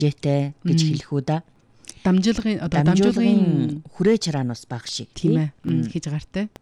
жэтэй гэж хэлэх үү да. Дамжуулгын хүрээ чараа нь бас бага шиг тийм ээ. Хийж гартай.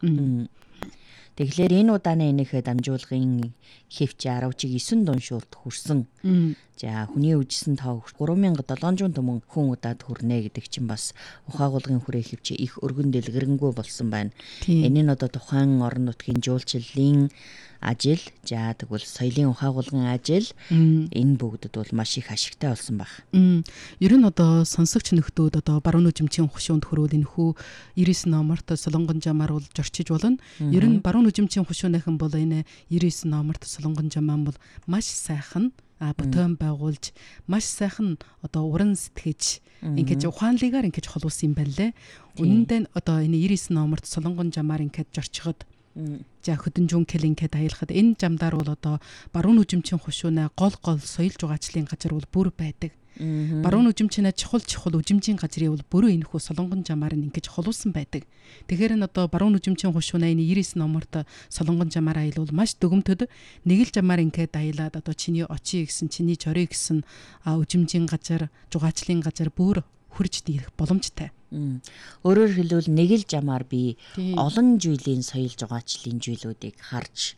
Тэгэхээр энэ удааны энийхээ дамжуулгын хэвч 19 дуншуулт хүрсэн. За хүний үжсэн тав 3700 түмэн хүн удаад хүрнэ гэдэг чинь бас ухаагуулгын хүрээ хэвч их өргөн дэлгэрэнгүй болсон байна. Энэ нь одоо тухайн орон нутгийн жуулчлалын ажил, за тэгвэл соёлын ухаагуулгын ажил энэ бүгдэд бол маш их ашигтай болсон баг. Ер нь одоо сонсогч нөхдүүд одоо баруун нүжимчийн хушуунд хөрөөл энэхүү 99 номерт Солонгон жамаар бол зорчиж болно. Ер нь баруун нүжимчийн хушууныхан бол энэ 99 номерт Солонгон жамаан бол маш сайхан бүтээн байгуулж маш сайхан одоо уран сэтгэж ингэж ухаанлыгаар ингэж холуусан юм байна лээ. Үнэндээ одоо энэ 99 номерт Солонгон жамаар ингэж зорчход за хөдөнжүүн келингэд аялахад энэ жамдаар бол одоо баруун нүжимчийн хушуунаа гол соёл жугаачлалын газар бол бүр байдаг. Баруун нүжимчнээ чухал үжимжийн газрын бол бүрөө энэхүү Солонгон жамаар нь ингэж холуусан байдаг. Тэгэхээр энэ одоо баруун нүжимчийн хушуунаа энэ 99 номерт Солонгон жамаар аялал маш дүгмтэд нэг л жамаар ингээд аялаад одоо чиний очие гэсэн чиний чорыг гэсэн үжимжийн газар жугаачлалын газар бүр хүрж дийрэх боломжтой. Өөрөөр хэлбэл нэг л жамаар би олон жилийн соёл жугаачлалын зүйлүүдийг харж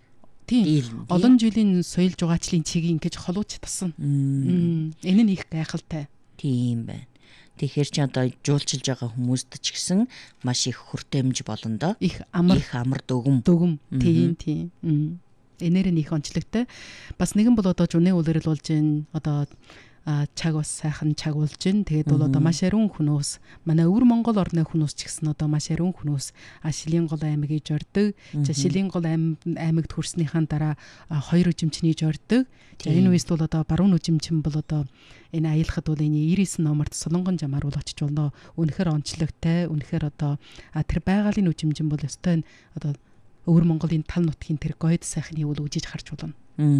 олон жилийн соёл жугаачлалын чигийг ингэж холууч тасан. Энэ нь их гайхалтай. Тийм байна. Тэгэхээр чи одоо жуулчилж байгаа хүмүүст ч гэсэн маш их хүртээмж болно доо. Их амар дүгм. Тийм. Энээр нь их онцлогтой. Бас нэгэн бол одоо жуны үлрэл болж гин одоо чаг бас сайхан чагуулж гин. Тэгээд бол одоо маш ариун хүнөөс манай өвөр Монгол орны хүнөөс ч гэсэн одоо маш ариун хүнөөс Шилийн гол аймгийг жордог. За Шилийн гол аймагт хүрснийхаа дараа хоёр үжимчний жордог. За энэ үест бол одоо баруун үжимчин бол одоо энэ аялахад бол энэ 99 номерт Солонгон жамаар бол очиж болно. Үнэхээр онцлогтой. Үнэхээр одоо тэр байгалийн үжимчин бол өстой одоо өвөр Монголын тал нутгийн тэр гойд сайхны үл үжиж харж болно.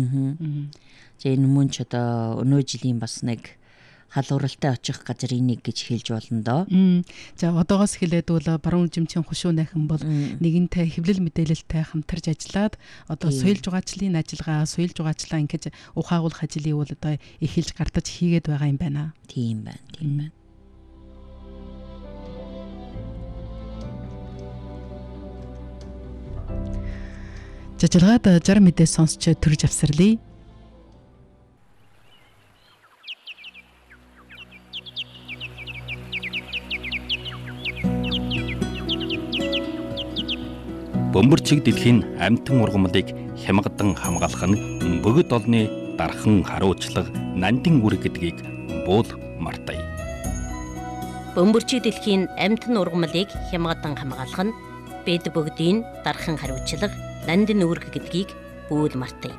За энэ мөн ч одоо өнөө жилийн бас нэг халууралтай очих газрын нэг гэж хэлж болно доо. За одоогоос эхлээд бол баруун үжимчийн хушуунайхан бол нэгэнтэй хэвлэл мэдээлэлтэй хамтарч ажиллаад одоо соёл жугаачлалын ажиллагаа, соёл жугаачлалаа ингэж ухаагуулах ажлыг бол одоо эхэлж гартаж хийгээд байгаа юм байна. Тийм байна. Жажлагаад жар мэдээ сонсч төрж авсарлаа. Бөмбөрчиг дэлхийн амьтан ургамлыг хямгадан хамгаалах нь бөгөд олны дархан харуулчлага нандин үр гэдгийг буул мартая. Бөмбөрчиг дэлхийн амьтан ургамлыг хямгадан хамгаалах нь бид бүгдийн дархан хариуцлага нандин үүрэг гэдгийг бүэл мартая.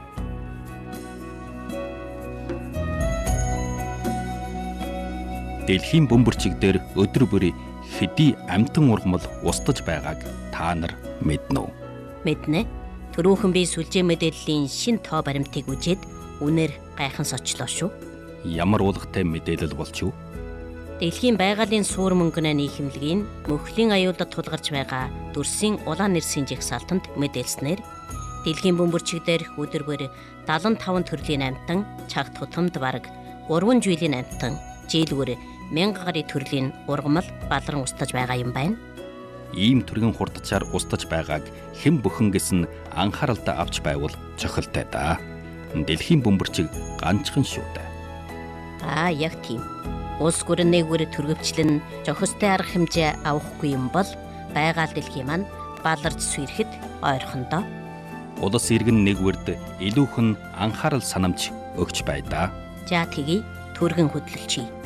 Дэлхийн бөмбөрчиг дээр өдөр бүр хэдий амьтан ургамал устж байгааг та нар мэднэ үү? Мэднэ. Түрүүхэн би сүлжээ мэдээллийн шин тоо баримтыг үзээд үнээр гайхан сочлоо шүү. Ямар уулгатай мэдээлэл болч юу? Дэлхийн байгалийн суур мөнгөний нийхэмлэгийн мөхлийн аюулд тулгарч байгаа дүрсийн улаан нэрсийн жагсаалтанд мэдээлснээр дэлхийн бөмбөрчиг дээр өдөр бүр 75 төрлийн амьтан, чагт тутамд бараг 3 жилийн амьтан, жилгүр 1000 гаруй төрлийн ургамал балран устж байгаа юм байна. Ийм төргийн хурдчаар устж байгааг хэн бүхэн гэсэн анхааралтай авч байвал цохилтой да. Дэлхийн бөмбөрчиг ганцхан шүү дээ. Яг тийм. Улс гүрэн нэгүр төрөвчлэн зохистой арга хэмжээ авахгүй юм бол байгаль дэлхийн маань баларж сүйрэхэд ойрхондоо. Улс иргэн нэгүрд илүүхэн анхаарал санамж өгч байдаа. За тэгье, түргэн хөдлөлчий.